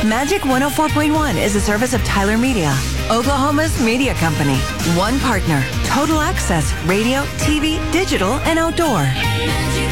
Magic 104.1 is a service of Tyler Media, Oklahoma's media company. One partner, total access, radio, TV, digital, and outdoor. Magic